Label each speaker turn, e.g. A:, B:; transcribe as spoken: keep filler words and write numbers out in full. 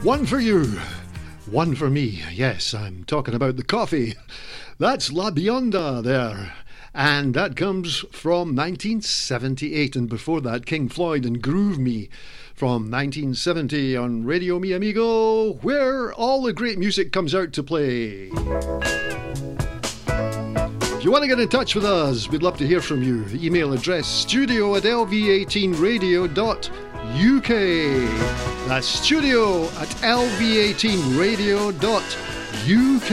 A: One for you, one for me. Yes, I'm talking about the coffee. That's La Bionda there. And that comes from nineteen seventy-eight. And before that, King Floyd and Groove Me from nineteen seventy on Radio Mi Amigo, where all the great music comes out to play. If you want to get in touch with us, we'd love to hear from you. The email address studio at l v eighteen radio dot u k. That's studio at l v eighteen radio dot u k.